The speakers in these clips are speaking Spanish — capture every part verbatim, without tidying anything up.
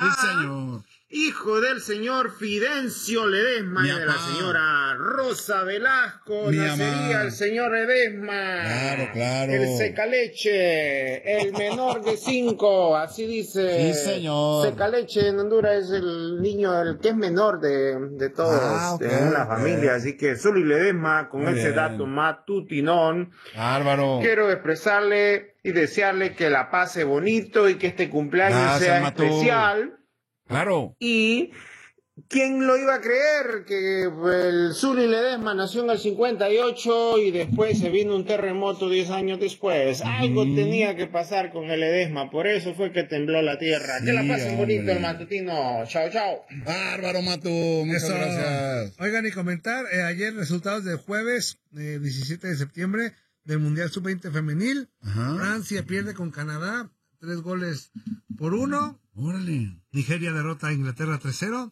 papá. Sí, señor. Hijo del señor Fidencio Ledesma Mi y de la papá. señora Rosa Velasco. Mi Nacería mamá. el señor Ledesma. Claro, claro. El secaleche, el menor de cinco, así dice. Sí, señor. Secaleche en Honduras es el niño, el que es menor de, de todos, Ah, ok, en una ok. familia. Así que Zuli Ledesma, con Muy ese bien. dato matutinón, Bárbaro. quiero expresarle y desearle que la pase bonito y que este cumpleaños Gracias, sea Matú. especial. Claro. Y ¿quién lo iba a creer que el Zuli Ledesma nació en el cincuenta y ocho y después se vino un terremoto diez años después? Algo Mm. tenía que pasar con el Ledesma, por eso fue que tembló la tierra. Sí, que la pasen bonito hombre. el matutino. Chao, chao. Bárbaro, Matú. Muchas Eso. gracias. Oigan, y comentar, eh, ayer resultados del jueves eh, diecisiete de septiembre del Mundial sub veinte femenil. Ajá. Francia pierde con Canadá, tres goles por uno. Órale. Nigeria derrota a Inglaterra tres cero.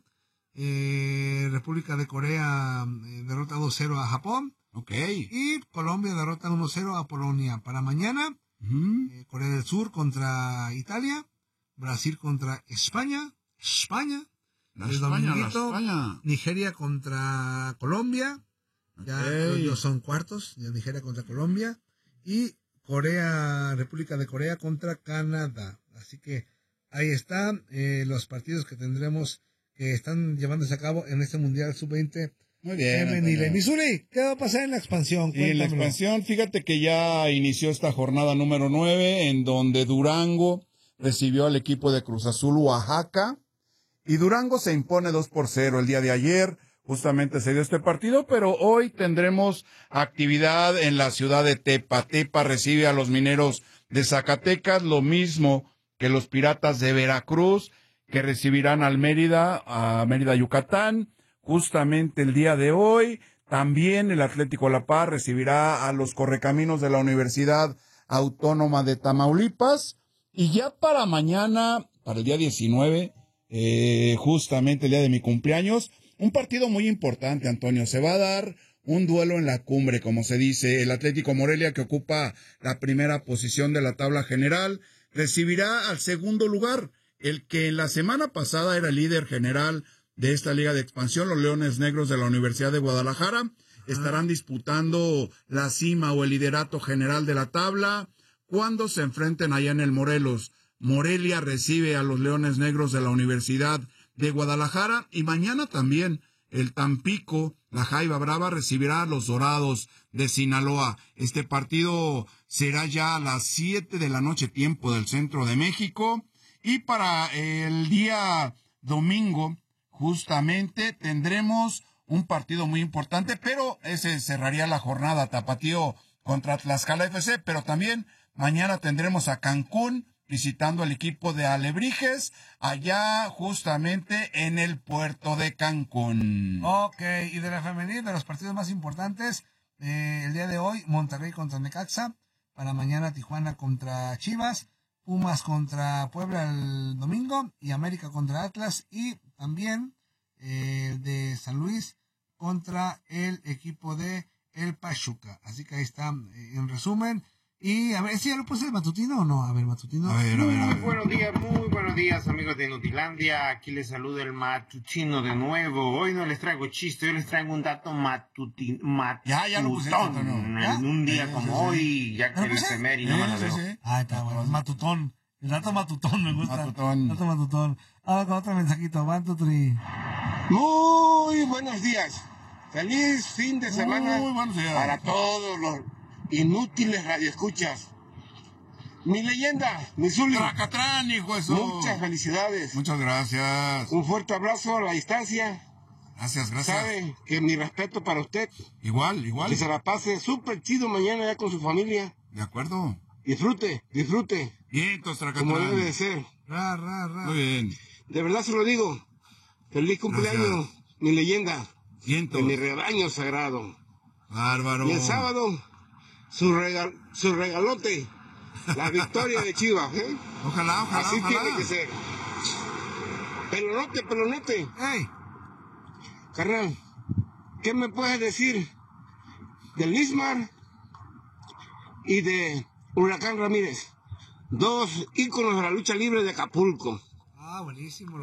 Eh, República de Corea eh, derrota dos cero a Japón. Ok. Y Colombia derrota uno cero a Polonia. Para mañana, Ujú. eh, Corea del Sur contra Italia. Brasil contra España. España. La El España, la dominguito, España. Nigeria contra Colombia. Ya Ok. los dos son cuartos. Ya Nigeria contra Colombia. Y Corea, República de Corea contra Canadá. Así que ahí están eh, los partidos que tendremos, que están llevándose a cabo en este Mundial sub veinte Muy bien. femenil. Antonio. Missouri, ¿qué va a pasar en la expansión? Y en la Cuéntamelo. expansión, fíjate que ya inició esta jornada número nueve, en donde Durango recibió al equipo de Cruz Azul Oaxaca, y Durango se impone dos por cero el día de ayer. Justamente se dio este partido, pero hoy tendremos actividad en la ciudad de Tepa. Tepa recibe a los Mineros de Zacatecas, lo mismo que los Piratas de Veracruz, que recibirán al Mérida, a Mérida, Yucatán. Justamente el día de hoy, también el Atlético La Paz recibirá a los Correcaminos de la Universidad Autónoma de Tamaulipas. Y ya para mañana, para el día diecinueve, eh, justamente el día de mi cumpleaños, un partido muy importante, Antonio. Se va a dar un duelo en la cumbre, como se dice. El Atlético Morelia, que ocupa la primera posición de la tabla general, recibirá al segundo lugar, el que en la semana pasada era el líder general de esta liga de expansión, los Leones Negros de la Universidad de Guadalajara. Estarán disputando la cima o el liderato general de la tabla cuando se enfrenten allá en el Morelos. Morelia recibe a los Leones Negros de la Universidad de Guadalajara, y mañana también el Tampico, la Jaiba Brava, recibirá a los Dorados de Sinaloa. Este partido será ya a las siete de la noche, tiempo del centro de México. Y para el día domingo, justamente, tendremos un partido muy importante, pero ese cerraría la jornada, Tapatío contra Tlaxcala F C, pero también mañana tendremos a Cancún visitando al equipo de Alebrijes, allá justamente en el puerto de Cancún. Ok, y de la femenil, de los partidos más importantes, eh, el día de hoy, Monterrey contra Necaxa. Para mañana, Tijuana contra Chivas. Pumas contra Puebla el domingo. Y América contra Atlas. Y también eh, de San Luis contra el equipo de El Pachuca. Así que ahí está, eh, en resumen. Y a ver si ya lo puse el matutino o no. A ver, matutino. A ver, a ver, a Muy ver. buenos días, muy buenos días, amigos de Nutilandia. Aquí les saluda el matutino de nuevo. Hoy no les traigo chiste, hoy les traigo un dato matutino. Ya, ya lo pusiste, Antonio. En un día Sí, como sí, sí. hoy, ya ¿Ya que lo el puse? efeméride Sí, no me lo sí, veo. sí. Ah, está bueno. Matutón. El dato matutón me gusta. Matutón. El dato matutón. Ahora con otro mensajito. One, two, three. Muy buenos días. Feliz fin de semana Muy buenos días. para todos los inútiles radioescuchas. Mi leyenda, mi Zuli. Tracatrán, hijo eso. Muchas felicidades. Muchas gracias. Un fuerte abrazo a la distancia. Gracias, gracias. Sabe que mi respeto para usted. Igual, igual. Que se la pase súper chido mañana ya con su familia. De acuerdo. Disfrute, disfrute. Bien, entonces, Tracatrán. Como debe de ser. Ra, ra, ra. Muy bien. De verdad se lo digo. Feliz cumpleaños, mi leyenda. Vientos. De mi rebaño sagrado. Bárbaro. Y el sábado, su, regal, su regalote. La victoria de Chivas, ¿eh? Ojalá, ojalá, Así ojalá. tiene que ser. Pelonote, pelonote. ¡Ey! Carnal, ¿qué me puedes decir del Lismar y de Huracán Ramírez? Dos íconos de la lucha libre de Acapulco. Ah, buenísimo.